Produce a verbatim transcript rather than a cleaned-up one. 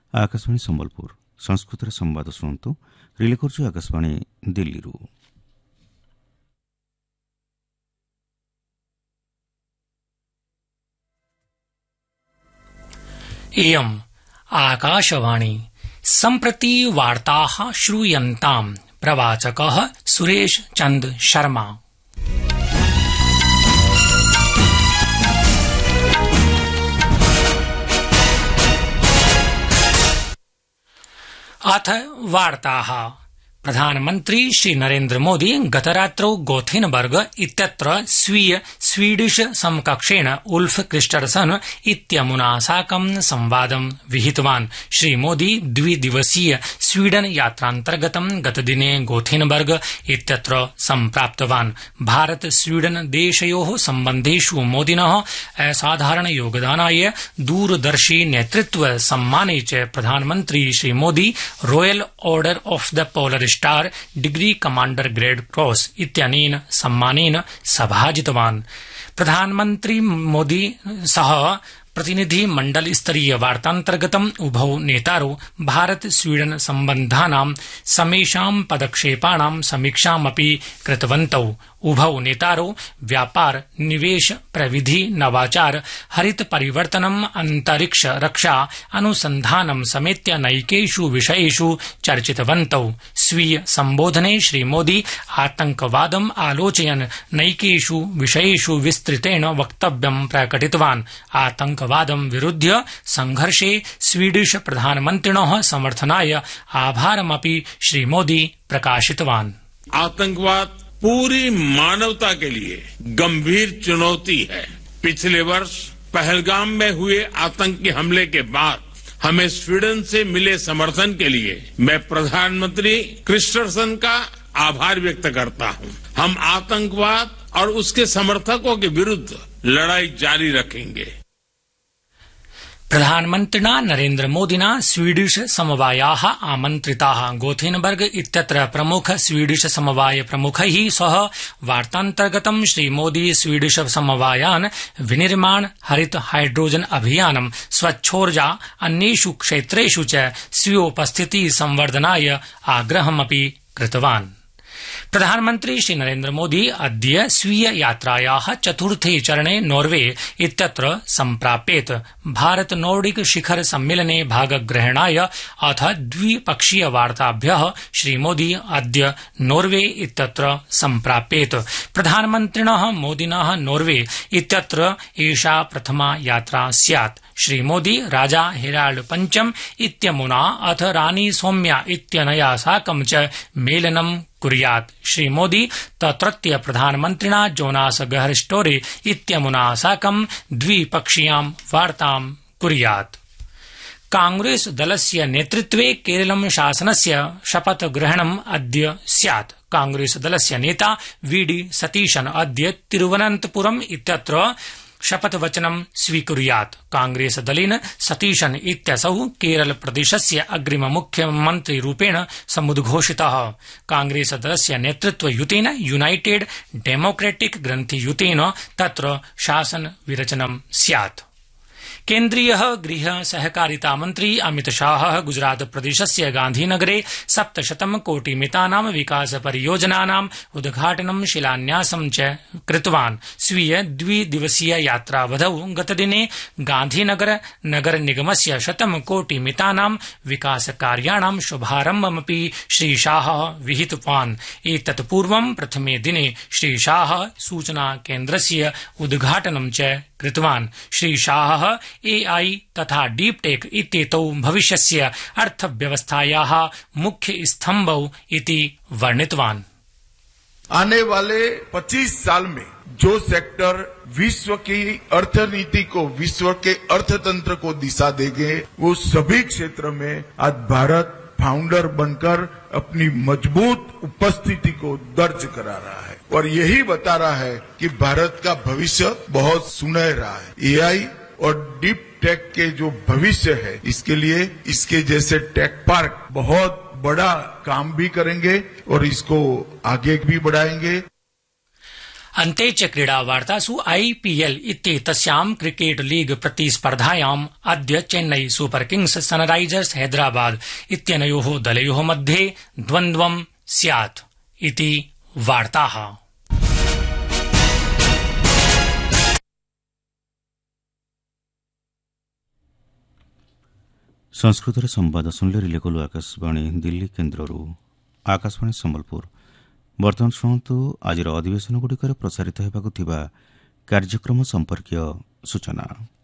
आकाशवाणी सम्बलपुर संस्कृत संवाद शुणु रिले कर आकाशवाणी दिल्ली। इयम् आकाशवाणी सम्प्रति वार्ताः श्रूयन्ताम्। प्रवाचकः सुरेश चंद शर्मा। अथ वार्ताः। प्रधानमन्त्री श्री नरेन्द्र मोदी गतरात्रौ गोथेनबर्ग इत्यत्र स्वीय स्वीडिश समकक्षेण उल्फ क्रिस्टर्सन इत्यमुना साकं संवादं विहितवान्। श्री मोदी द्विदिवसीय स्वीडन यात्रान्तर्गतं गतदिने गोथेनबर्ग इत्यत्र सम्प्राप्तवान्। भारत स्वीडन देशयोः सम्बन्धेषु मोदिनः असाधारण योगदानाय दूरदर्शी नेतृत्व सम्माने च प्रधानमन्त्री Shri Modi royal order of the polar star degree commander grade cross इत्यनेन सम्मानेन सभाजितवान्। प्रधानमन्त्री मोदी सह प्रतिनिधि मंडल स्तरीय वार्तान्तर्गतम् उभौ नेतारौ भारत स्वीडन सम्बन्धानां समेषां पदक्षेपाणां समीक्षामपि कृतवन्तौ। उभौ नेतारौ व्यापार, निवेश, प्रविधि, नवाचार, हरित परिवर्तनम्, अंतरिक्ष रक्षा, अनुसन्धानं समेत्य नैकेषु विषयेषु चर्चितवन्तौ। स्वीय सम्बोधने श्री मोदी आतंकवादम् आलोचयन् नैकेषु विषयेषु विस्तृतेन वक्तव्यं प्रकटितवान्। आतंकवादं विरुध्य संघर्षे स्वीडिश प्रधानमन्त्रिणः समर्थनाय आभारमपि श्री मोदी प्रकाशितवान्। आतंकवाद पूरी मानवता के लिए गंभीर चुनौती है। पिछले वर्ष पहलगाम में हुए आतंकी हमले के बाद हमें स्वीडन से मिले समर्थन के लिए मैं प्रधानमंत्री क्रिस्टर्सन का आभार व्यक्त करता हूं। हम आतंकवाद और उसके समर्थकों के विरुद्ध लड़ाई जारी रखेंगे। प्रधानमन्त्रिणा नरेन्द्र मोदिना स्वीडिश समवायाः आमन्त्रिताः। गोथेनबर्ग इत्यत्र प्रमुख स्वीडिश समवाय प्रमुखैः सह वार्तान्तर्गतं श्री मोदी स्वीडिश समवायान् विनिर्माण, हरित हाइड्रोजन अभियानं, स्वच्छोर्जा अन्येषु क्षेत्रेषु च स्वीयोपस्थिति संवर्धनाय आग्रहमपि कृतवान्। प्रधानमन्त्री श्री नरेन्द्र मोदी अद्य स्वीय यात्रायाः चतुर्थे चरणे नॉर्वे इत्यत्र सम्प्राप्येत। भारत नॉर्डिक शिखर सम्मेलने भागग्रहणाय अथ द्विपक्षीय वार्ताभ्यः श्री मोदी अद्य नॉर्वे इत्यत्र सम्प्राप्येत। प्रधानमन्त्रिणः मोदिनः नॉर्वे इत्यत्र एषा प्रथमा यात्रा स्यात्। श्री मोदी राजा हेराल्ड पञ्चम इत्यमुना अथ रानी सौम्या इत्यनया साकं च मेलनं कुर्यात्। श्री मोदी तत्रत्य प्रधानमन्त्रिणा जोनास गहर स्टोरे इत्यमुना साकं द्विपक्षीयां वार्तां कुर्यात्। कांग्रेस दलस्य नेतृत्वे केरलं शासनस्य शपथग्रहणम् अद्य स्यात्। कांग्रेस दलस्य नेता वीडी सतीशन अद्य तिरुवनन्तपुरम् इत्यत्र शपथवचनं स्वीकुर्यात्। कांग्रेस दलेन सतीशन इत्यसौ केरल प्रदेशस्य अग्रिम मुख्यमन्त्रिरूपेण समुद्घोषितः। कांग्रेस दलस्य नेतृत्वयुतेन यूनाइटेड डेमोक्रेटिक ग्रन्थियुतेन तत्र शासन विरचनं स्यात्। केन्द्रीय गृह सहकारिता मन्त्री अमित शाह गुजरात प्रदेशस्य गांधीनगरे सप्तशतं कोटिमितानां विकास परियोजनानाम् उद्घाटनं शिलान्यासं च कृतवान्। स्वीय द्विदिवसीय यात्रावधौ गतदिने गांधीनगर नगर निगमस्य शतं कोटिमितानां विकास कार्याणां शुभारम्भमपि श्री शाह विहितवान्। एतत्पूर्वं प्रथमे दिने श्री शाह सूचना केन्द्रस्य उद्घाटनं च कृतवान्। श्री शाह एआई तथा डीप टेक इत्येतौ भविष्यस्य अर्थव्यवस्थायाः मुख्य स्तंभौ इति वर्णितवान्। आने वाले पच्चीस साल में जो सेक्टर विश्व की अर्थनीति को, विश्व के अर्थतंत्र को दिशा देंगे, वो सभी क्षेत्र में आज भारत फाउंडर बनकर अपनी मजबूत उपस्थिति को दर्ज करा रहा है और यही बता रहा है कि भारत का भविष्य बहुत सुनहरा है। एआई और डीप टेक के जो भविष्य है, इसके लिए इसके जैसे टेक पार्क बहुत बड़ा काम भी करेंगे और इसको आगे भी बढ़ाएंगे। अन्ते च क्रीडावार्तासु आईपीएल इत्येतस्यां क्रिकेट लीग प्रतिस्पर्धायाम् अद्य Chennai super Kings Sunrisers Hyderabad इत्यनयोः दलयोः मध्ये द्वन्द्वं स्यात् इति वार्ताः। संस्कृत संवाद शुणिले रिले कलु आकाशवाणी दिल्ली केन्द्ररू। आकाशवाणी सम्बलपुर बर्तमान शुणु आज अधिवेशन गुड़िकर प्रसारित होगा कार्यक्रम संपर्कीय सूचना।